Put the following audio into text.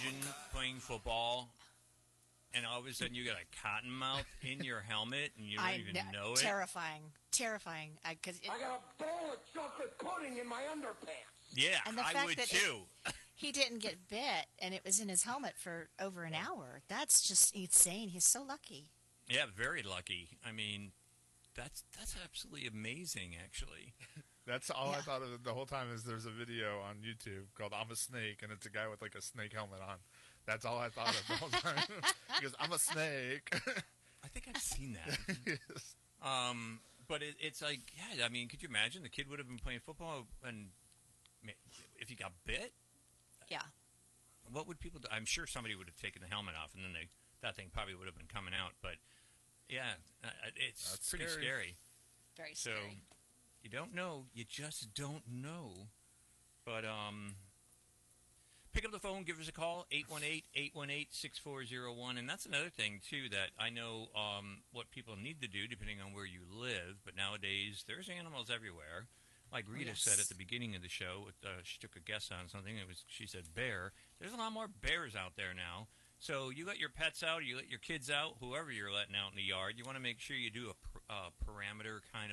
imagine playing football and all of a sudden you got a cottonmouth in your helmet and you don't even know it? Terrifying. Terrifying. I got a bowl of chocolate pudding in my underpants. Yeah, And the I fact would that too. He didn't get bit, and it was in his helmet for over an hour. That's just insane. He's so lucky. Yeah, very lucky. I mean, that's absolutely amazing, actually. That's all I thought of it the whole time. Is there's a video on YouTube called "I'm a Snake" and it's a guy with like a snake helmet on. That's all I thought of the whole time. He goes, "I'm a snake." I think I've seen that. Yes. But it's like, yeah, I mean, could you imagine the kid would have been playing football and if he got bit? Yeah. What would people do? I'm sure somebody would have taken the helmet off and then that thing probably would have been coming out. But, yeah, it's pretty scary. Very scary. So, you don't know. You just don't know. But, pick up the phone, give us a call, 818-818-6401. And that's another thing, too, that I know what people need to do depending on where you live. But nowadays, there's animals everywhere. Like Rita said at the beginning of the show, she took a guess on something. She said bear. There's a lot more bears out there now. So you let your pets out, you let your kids out, whoever you're letting out in the yard, you want to make sure you do a parameter kind